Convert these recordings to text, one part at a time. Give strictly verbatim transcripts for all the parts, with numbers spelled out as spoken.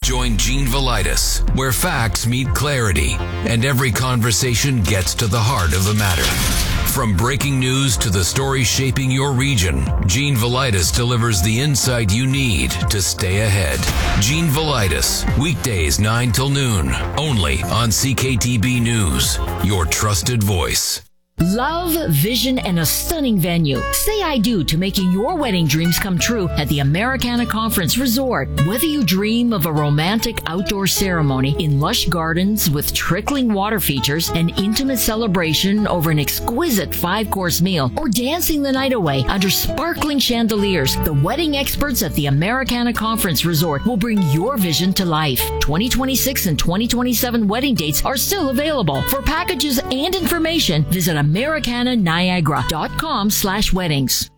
Join Gene Velitis, where facts meet clarity and every conversation gets to the heart of the matter. From breaking news to the story shaping your region, Gene Velitis delivers the insight you need to stay ahead. Gene Velitis, weekdays nine till noon, only on C K T B News, your trusted voice. Love, vision, and a stunning venue. Say I do to making your wedding dreams come true at the Americana Conference Resort. Whether you dream of a romantic outdoor ceremony in lush gardens with trickling water features, an intimate celebration over an exquisite five-course meal, or dancing the night away under sparkling chandeliers, the wedding experts at the Americana Conference Resort will bring your vision to life. twenty twenty-six and twenty twenty-seven wedding dates are still available. For packages and information, visit Americana Niagara dot com slash weddings.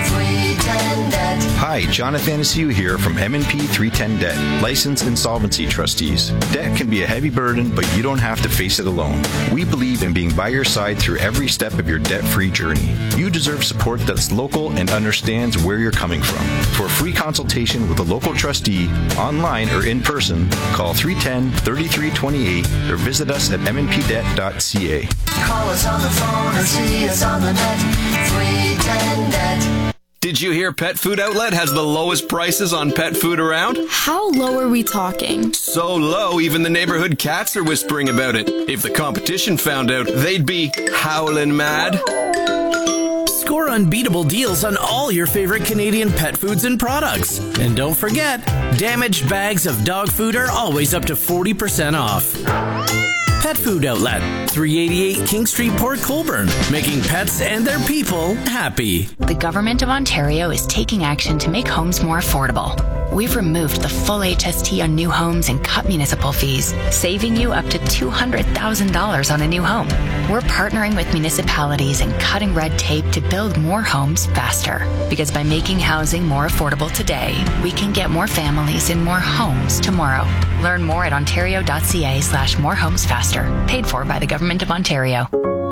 Hi, Jonathan Asiu here from M and P three ten Debt, licensed insolvency trustees. Debt can be a heavy burden, but you don't have to face it alone. We believe in being by your side through every step of your debt-free journey. You deserve support that's local and understands where you're coming from. For a free consultation with a local trustee, online or in person, call three one zero, three three two eight or visit us at m n p debt dot c a. Call us on the phone or see us on the net. three ten Debt. Did you hear Pet Food Outlet has the lowest prices on pet food around? How low are we talking? So low, even the neighborhood cats are whispering about it. If the competition found out, they'd be howling mad. Score unbeatable deals on all your favorite Canadian pet foods and products. And don't forget, damaged bags of dog food are always up to forty percent off. Pet Food Outlet, three eighty-eight King Street, Port Colborne, making pets and their people happy. The Government of Ontario is taking action to make homes more affordable. We've removed the full H S T on new homes and cut municipal fees, saving you up to two hundred thousand dollars on a new home. We're partnering with municipalities and cutting red tape to build more homes faster. Because by making housing more affordable today, we can get more families in more homes tomorrow. Learn more at ontario.ca slash more homes faster. Paid for by the Government of Ontario.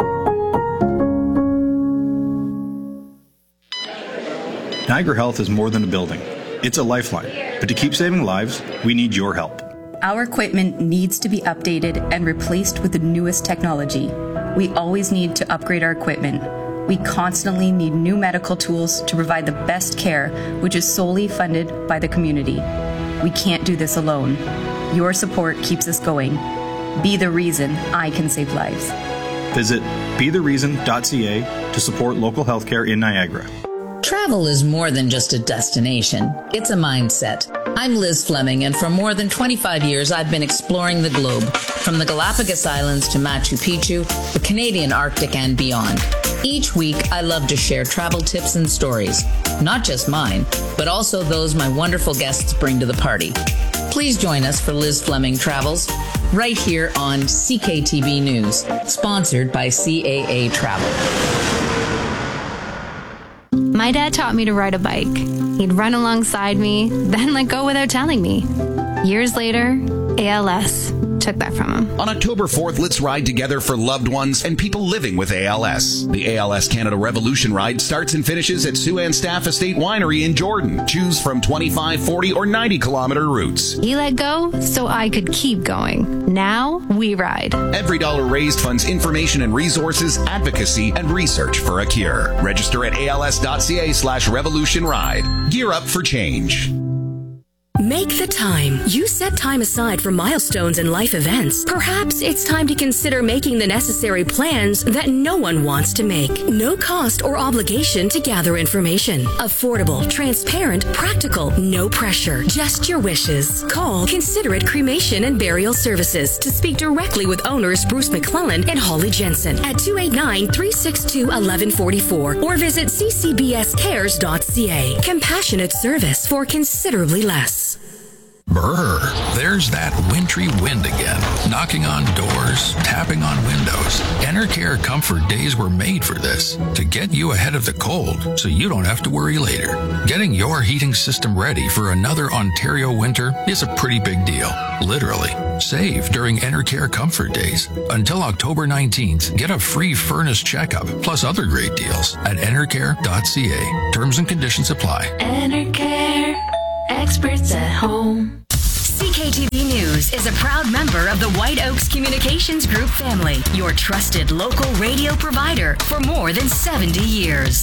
Niagara Health is more than a building. It's a lifeline. But to keep saving lives, we need your help. Our equipment needs to be updated and replaced with the newest technology. We always need to upgrade our equipment. We constantly need new medical tools to provide the best care, which is solely funded by the community. We can't do this alone. Your support keeps us going. Be the reason I can save lives. Visit be the reason dot c a to support local healthcare in Niagara. Travel is more than just a destination. It's a mindset. I'm Liz Fleming, and for more than twenty-five years, I've been exploring the globe, from the Galapagos Islands to Machu Picchu, the Canadian Arctic, and beyond. Each week, I love to share travel tips and stories, not just mine, but also those my wonderful guests bring to the party. Please join us for Liz Fleming Travels, right here on C K T B News, sponsored by C A A Travel. My dad taught me to ride a bike. He'd run alongside me, then let go without telling me. Years later, A L S took that from him. On October fourth, let's ride together for loved ones and people living with A L S. The A L S Canada Revolution Ride starts and finishes at Siouxland Staff Estate Winery in Jordan. Choose from twenty-five, forty, or ninety kilometer routes. He let go so I could keep going. Now we ride. Every dollar raised funds information and resources, advocacy, and research for a cure. Register at als.ca slash revolution ride. Gear up for change. Make the time. You set time aside for milestones and life events. Perhaps it's time to consider making the necessary plans that no one wants to make. No cost or obligation to gather information. Affordable, transparent, practical, no pressure. Just your wishes. Call Considerate Cremation and Burial Services to speak directly with owners Bruce McClellan and Holly Jensen at two eight nine, three six two, one one four four or visit c c b s cares dot c a. Compassionate service for considerably less. Brr, there's that wintry wind again, knocking on doors, tapping on windows. Enercare Comfort Days were made for this, to get you ahead of the cold so you don't have to worry later. Getting your heating system ready for another Ontario winter is a pretty big deal, literally. Save during Enercare Comfort Days. Until October nineteenth, get a free furnace checkup, plus other great deals at enercare dot c a. Terms and conditions apply. Enercare, experts at home. C K T V News is a proud member of the White Oaks Communications Group family, your trusted local radio provider for more than seventy years.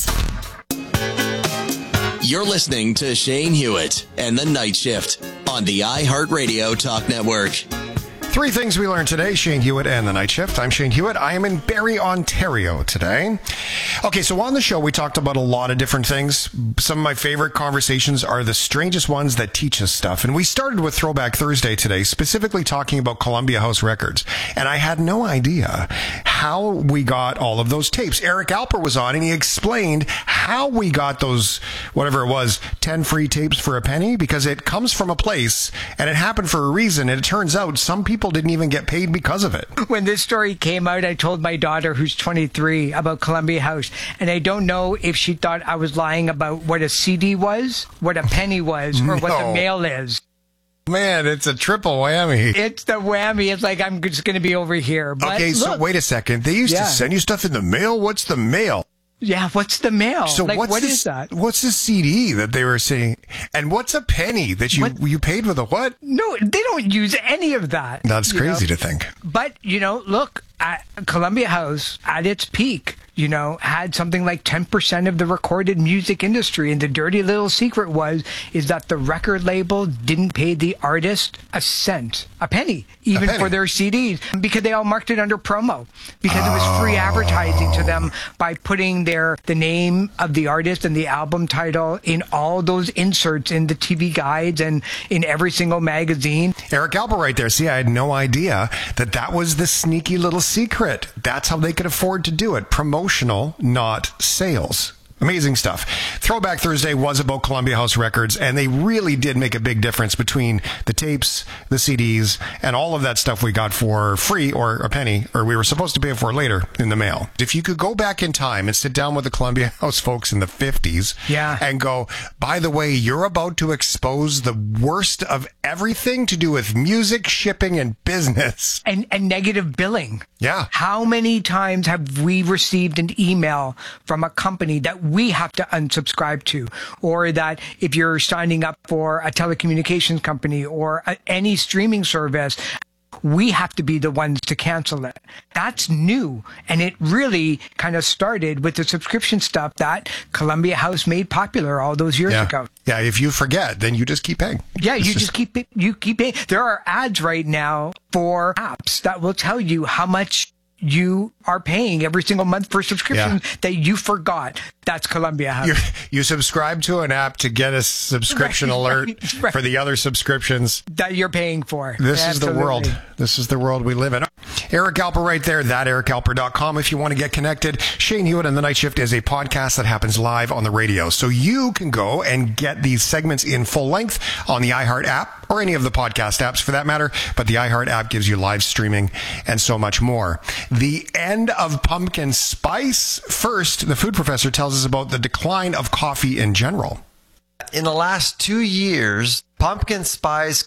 You're listening to Shane Hewitt and the Night Shift on the iHeartRadio Talk Network. Three things we learned today, Shane Hewitt and the Night Shift. I'm Shane Hewitt. I am in Barrie, Ontario today. Okay, so on the show, we talked about a lot of different things. Some of my favorite conversations are the strangest ones that teach us stuff. And we started with Throwback Thursday today, specifically talking about Columbia House Records. And I had no idea how we got all of those tapes. Eric Alper was on, and he explained how we got those, whatever it was, ten free tapes for a penny, because it comes from a place, and it happened for a reason. And it turns out some people didn't even get paid because of it. When this story came out, I told my daughter, who's twenty-three, about Columbia House, and I don't know if she thought I was lying about what a C D was, what a penny was, or No. what the mail is. Man, it's a triple whammy. It's the whammy. It's like I'm just going to be over here. But Okay, so look, wait a second. They used Yeah. to send you stuff in the mail? What's the mail? Yeah, what's the mail? So like, what's what this, is that? What's the C D that they were saying? And what's a penny that you What? you paid with a what? No, they don't use any of that. That's you crazy know? to think. But, you know, look, at Columbia House, at its peak, you know, had something like ten percent of the recorded music industry. And the dirty little secret was, is that the record label didn't pay the artist a cent, a penny, even A penny. for their C Ds, because they all marked it under promo, because it was free advertising to them by putting their, the name of the artist and the album title in all those inserts in the T V guides and in every single magazine. Eric Alper right there. See, I had no idea that that was the sneaky little secret. That's how they could afford to do it. Promotional, not sales. Amazing stuff. Throwback Thursday was about Columbia House Records, and they really did make a big difference between the tapes, the C Ds, and all of that stuff we got for free or a penny, or we were supposed to pay for later in the mail. If you could go back in time and sit down with the Columbia House folks in the fifties Yeah. and go, by the way, you're about to expose the worst of everything to do with music, shipping, and business. And, and negative billing. Yeah. How many times have we received an email from a company that we have to unsubscribe to, or that if you're signing up for a telecommunications company or a, any streaming service, we have to be the ones to cancel it? That's new. And it really kind of started with the subscription stuff that Columbia House made popular all those years Yeah. ago. Yeah, if you forget, then you just keep paying. Yeah, It's you just keep it, you keep paying. There are ads right now for apps that will tell you how much you are paying every single month for subscriptions Yeah. that you forgot. That's Columbia House. You, you subscribe to an app to get a subscription Right, alert right, right. for the other subscriptions. That you're paying for. This is Absolutely. the world. This is the world we live in. Eric Alper right there, that eric alper dot com if you want to get connected. Shane Hewitt and the Night Shift is a podcast that happens live on the radio. So you can go and get these segments in full length on the iHeart app or any of the podcast apps for that matter. But the iHeart app gives you live streaming and so much more. The end of pumpkin spice. First, the food professor tells us about the decline of coffee in general. In the last two years, pumpkin spice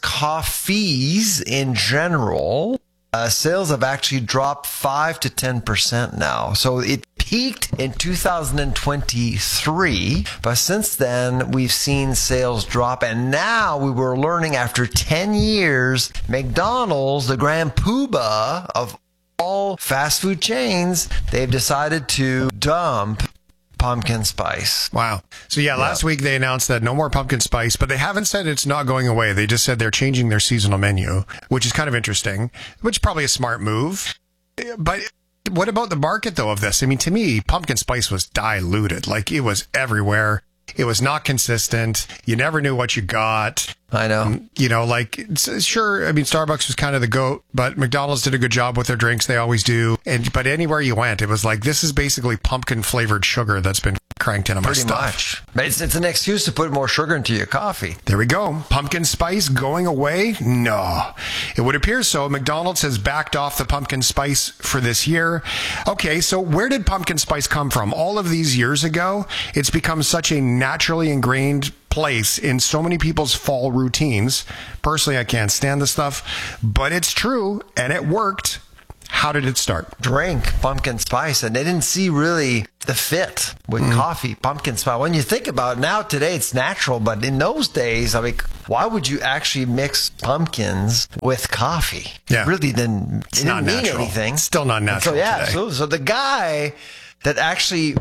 coffees in general, uh, sales have actually dropped five to ten percent now. So it peaked in two thousand twenty-three, but since then we've seen sales drop. And now we were learning after ten years, McDonald's, the grand poobah of all fast food chains, they've decided to dump pumpkin spice. Wow. So yeah, last week they announced that no more pumpkin spice, but they haven't said it's not going away. They just said they're changing their seasonal menu, which is kind of interesting, which is probably a smart move. But what about the market though of this? I mean, to me, pumpkin spice was diluted. Like it was everywhere. It was not consistent. You never knew what you got. I know. You know, like, it's, sure, I mean, Starbucks was kind of the GOAT, but McDonald's did a good job with their drinks. They always do. And But anywhere you went, it was like, this is basically pumpkin-flavored sugar that's been cranked into my Pretty stuff. much. But it's, it's an excuse to put more sugar into your coffee. There we go. Pumpkin spice going away? No. It would appear so. McDonald's has backed off the pumpkin spice for this year. Okay, so where did pumpkin spice come from? All of these years ago, it's become such a naturally ingrained place in so many people's fall routines. Personally, I can't stand the stuff, but it's true and it worked. How did it start? Drink pumpkin spice, and they didn't see really the fit with mm. coffee, pumpkin spice. When you think about it, now today it's natural, but in those days, I mean, why would you actually mix pumpkins with coffee? Yeah. It really didn't, it's it didn't not mean natural. anything. It's still not natural. So, yeah, today. so, so the guy that actually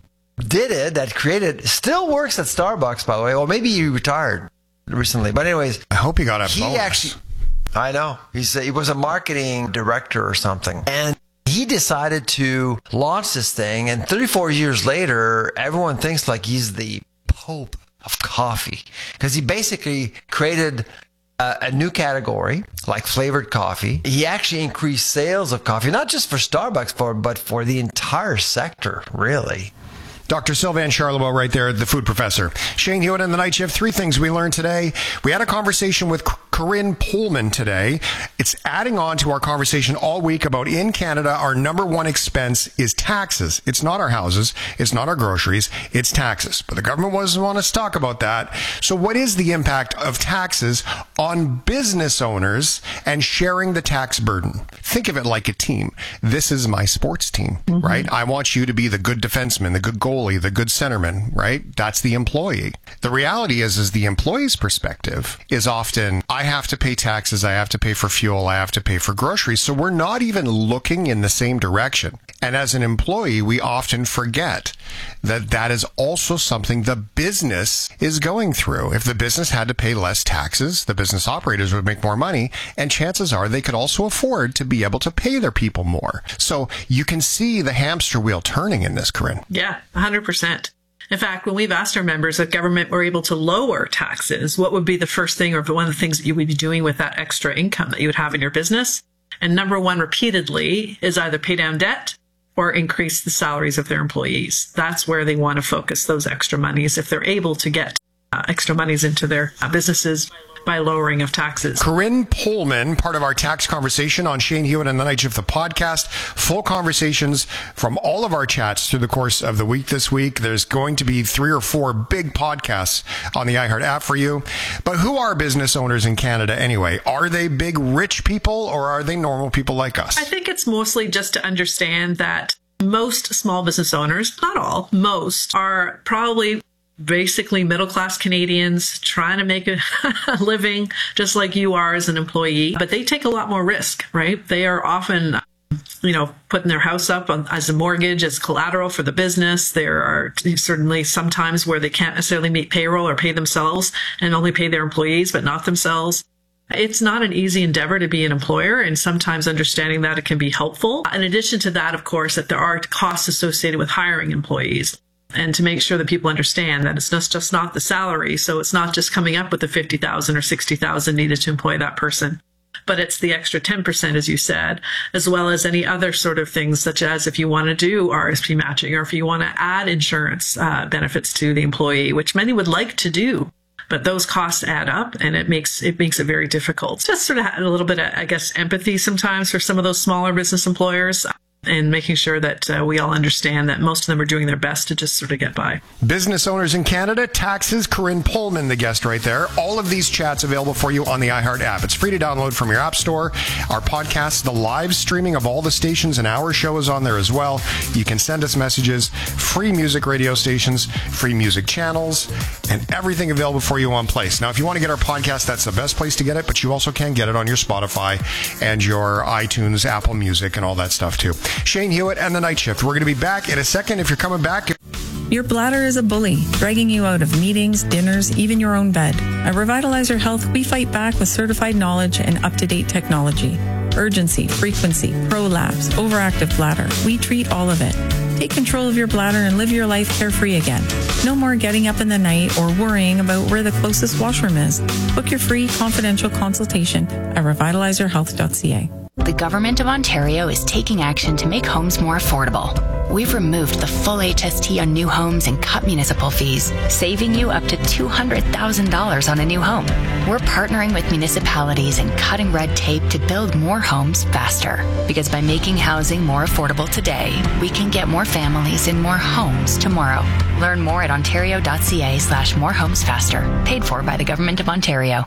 did it, that created, still works at Starbucks, by the way. Or maybe he retired recently. But anyways, I hope he got a he bonus. actually, I know. He's, he was a marketing director or something. And he decided to launch this thing, and thirty-four years later, everyone thinks like he's the Pope of coffee because he basically created a, a new category like flavored coffee. He actually increased sales of coffee, not just for Starbucks, for but for the entire sector, really. Doctor Sylvain Charlebois right there, the food professor. Shane Hewitt and the Night Shift. Three things we learned today. We had a conversation with Corinne Pullman today. It's adding on to our conversation all week about in Canada, our number one expense is taxes. It's not our houses. It's not our groceries. It's taxes. But the government doesn't want us to talk about that. So what is the impact of taxes on business owners and sharing the tax burden? Think of it like a team. This is my sports team, mm-hmm. right? I want you to be the good defenseman, the good goalie, the good centerman, right? That's the employee. The reality is, is the employee's perspective is often, I have to pay taxes, I have to pay for fuel, I have to pay for groceries. So we're not even looking in the same direction. And as an employee, we often forget that that is also something the business is going through. If the business had to pay less taxes, the business operators would make more money, and chances are they could also afford to be able to pay their people more. So you can see the hamster wheel turning in this, Corinne. Yeah, one hundred percent. In fact, when we've asked our members if government were able to lower taxes, what would be the first thing or one of the things that you would be doing with that extra income that you would have in your business? And number one repeatedly is either pay down debt or increase the salaries of their employees. That's where they want to focus those extra monies if they're able to get uh, extra monies into their uh, businesses by lowering of taxes. Corinne Pullman, part of our tax conversation on Shane Hewitt and the Night Shift, the podcast. Full conversations from all of our chats through the course of the week this week. There's going to be three or four big podcasts on the iHeart app for you. But who are business owners in Canada anyway? Are they big rich people or are they normal people like us? I think it's mostly just to understand that most small business owners, not all, most, are probably basically middle-class Canadians trying to make a living just like you are as an employee, but they take a lot more risk, right? They are often, you know, putting their house up on, as a mortgage, as collateral for the business. There are certainly some times where they can't necessarily meet payroll or pay themselves and only pay their employees, but not themselves. It's not an easy endeavor to be an employer, and sometimes understanding that it can be helpful. In addition to that, of course, that there are costs associated with hiring employees. And to make sure that people understand that it's just, just not the salary. So it's not just coming up with the fifty thousand or sixty thousand needed to employ that person, but it's the extra ten percent, as you said, as well as any other sort of things, such as if you want to do R S P matching or if you want to add insurance uh, benefits to the employee, which many would like to do. But those costs add up, and it makes it makes it very difficult. Just sort of a little bit of, I guess, empathy sometimes for some of those smaller business employers, and making sure that uh, we all understand that most of them are doing their best to just sort of get by. Business owners in Canada, taxes, Corinne Pullman, the guest right there. All of these chats available for you on the iHeart app. It's free to download from your app store. Our podcast, the live streaming of all the stations and our show is on there as well. You can send us messages, free music radio stations, free music channels, and everything available for you on place. Now, if you want to get our podcast, that's the best place to get it, but you also can get it on your Spotify and your iTunes, Apple Music, and all that stuff too. Shane Hewitt and the Night Shift. We're going to be back in a second if you're coming back. Your bladder is a bully, dragging you out of meetings, dinners, even your own bed. At Revitalizer Health, we fight back with certified knowledge and up-to-date technology. Urgency, frequency, prolapse, overactive bladder. We treat all of it. Take control of your bladder and live your life carefree again. No more getting up in the night or worrying about where the closest washroom is. Book your free confidential consultation at revitalizer health dot c a. The Government of Ontario is taking action to make homes more affordable. We've removed the full H S T on new homes and cut municipal fees, saving you up to two hundred thousand dollars on a new home. We're partnering with municipalities and cutting red tape to build more homes faster. Because by making housing more affordable today, we can get more families in more homes tomorrow. Learn more at ontario dot c a slash more homes faster. Paid for by the Government of Ontario.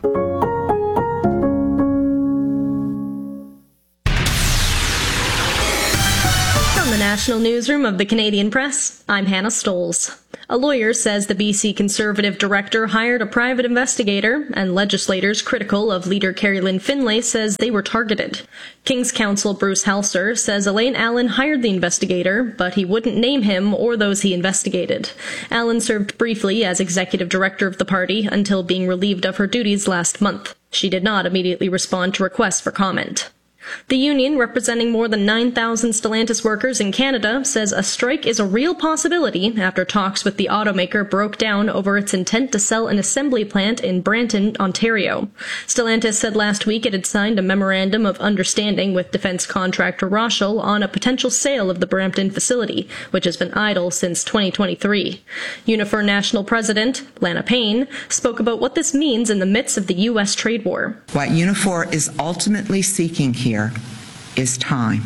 national newsroom of the Canadian Press, I'm Hannah Stoles. A lawyer says the B C Conservative director hired a private investigator, and legislators critical of leader Carrie Lynn Finlay says they were targeted. King's Counsel Bruce Helser says Elaine Allen hired the investigator, but he wouldn't name him or those he investigated. Allen served briefly as executive director of the party until being relieved of her duties last month. She did not immediately respond to requests for comment. The union, representing more than nine thousand Stellantis workers in Canada, says a strike is a real possibility after talks with the automaker broke down over its intent to sell an assembly plant in Brampton, Ontario. Stellantis said last week it had signed a memorandum of understanding with defense contractor Roshel on a potential sale of the Brampton facility, which has been idle since twenty twenty-three. Unifor National President Lana Payne spoke about what this means in the midst of the U S trade war. What Unifor is ultimately seeking here is time.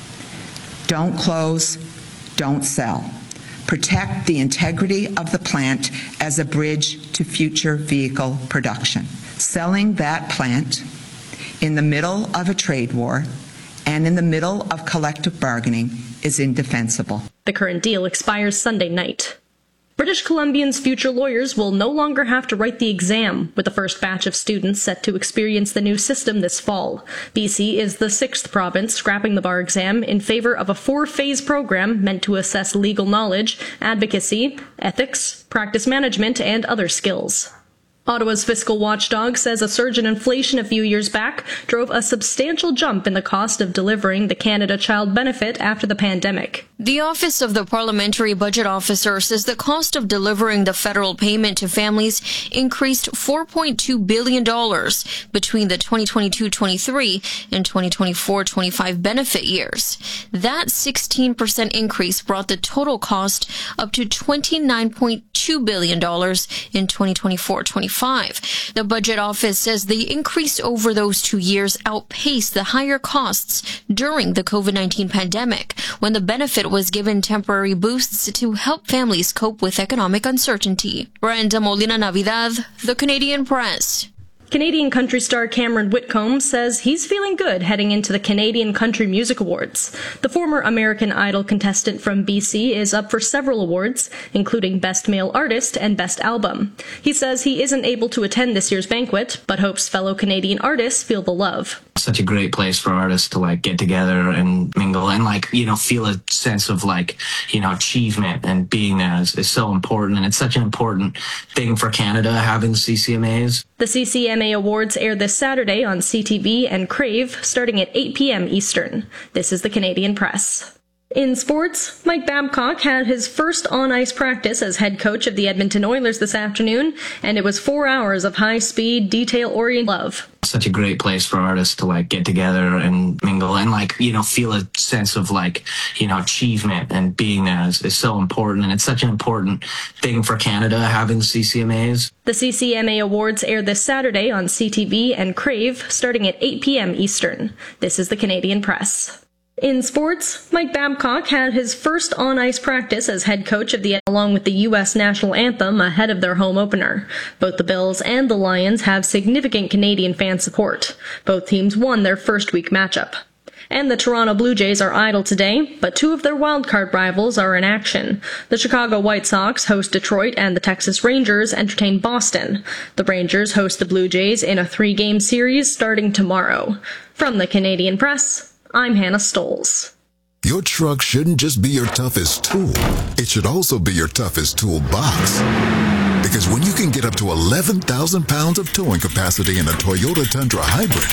Don't close, don't sell. Protect the integrity of the plant as a bridge to future vehicle production. Selling that plant in the middle of a trade war and in the middle of collective bargaining is indefensible. The current deal expires Sunday night. British Columbians' future lawyers will no longer have to write the exam, with the first batch of students set to experience the new system this fall. B C is the sixth province scrapping the bar exam in favor of a four-phase program meant to assess legal knowledge, advocacy, ethics, practice management, and other skills. Ottawa's fiscal watchdog says a surge in inflation a few years back drove a substantial jump in the cost of delivering the Canada Child Benefit after the pandemic. The Office of the Parliamentary Budget Officer says the cost of delivering the federal payment to families increased four point two billion dollars between the twenty twenty-two twenty-three and twenty twenty-four twenty-five benefit years. That sixteen percent increase brought the total cost up to twenty-nine point two billion dollars in twenty twenty-four twenty-five. The Budget Office says the increase over those two years outpaced the higher costs during the COVID nineteen pandemic, when the benefit was given temporary boosts to help families cope with economic uncertainty. Brenda Molina Navidad, The Canadian Press. Canadian country star Cameron Whitcomb says he's feeling good heading into the Canadian Country Music Awards. The former American Idol contestant from B C is up for several awards, including Best Male Artist and Best Album. He says he isn't able to attend this year's banquet, but hopes fellow Canadian artists feel the love. Such a great place for artists to like get together and mingle and like, you know, feel a sense of like, you know, achievement and being there is, is so important. And it's such an important thing for Canada having C C M As. The C C M A Awards air this Saturday on C T V and Crave, starting at eight p.m. Eastern. This is the Canadian Press. In sports, Mike Babcock had his first on-ice practice as head coach of the Edmonton Oilers this afternoon, and it was four hours of high-speed, detail-oriented love. Such a great place for artists to like get together and mingle and like, you know, feel a sense of like, you know, achievement and being there is, is so important. And it's such an important thing for Canada having C C M As. The C C M A Awards air this Saturday on C T V and Crave, starting at eight p.m. Eastern. This is the Canadian Press. In sports, Mike Babcock had his first on-ice practice as head coach of the along with the U S national anthem ahead of their home opener. Both the Bills and the Lions have significant Canadian fan support. Both teams won their first week matchup. And the Toronto Blue Jays are idle today, but two of their wildcard rivals are in action. The Chicago White Sox host Detroit, and the Texas Rangers entertain Boston. The Rangers host the Blue Jays in a three-game series starting tomorrow. From the Canadian Press, I'm Hannah Stoles. Your truck shouldn't just be your toughest tool. It should also be your toughest toolbox. Because when you can get up to eleven thousand pounds of towing capacity in a Toyota Tundra Hybrid,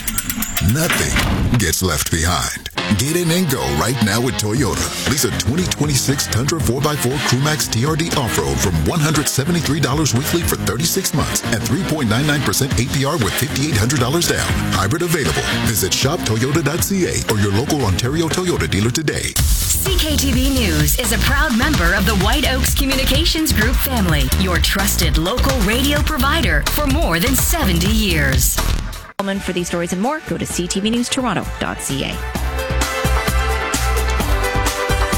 nothing gets left behind. Get in and go right now with Toyota. Lease a twenty twenty-six Tundra four by four Crewmax T R D Off-Road from one hundred seventy-three dollars weekly for thirty-six months at three point nine nine percent A P R with five thousand eight hundred dollars down. Hybrid available. Visit shop toyota dot c a or your local Ontario Toyota dealer today. C K T V News is a proud member of the White Oaks Communications Group family, your trusted local radio provider for more than seventy years. For these stories and more, go to c t v news toronto dot c a.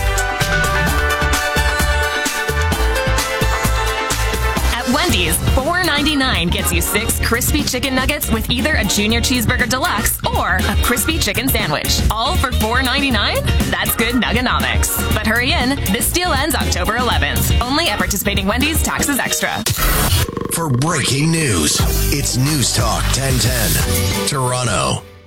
Wendy's, four four ninety-nine gets you six crispy chicken nuggets with either a Junior Cheeseburger Deluxe or a crispy chicken sandwich. All for four ninety-nine? That's good Nugganomics. But hurry in. This deal ends October eleventh. Only at participating Wendy's, taxes extra. For breaking news, it's News Talk ten ten, Toronto.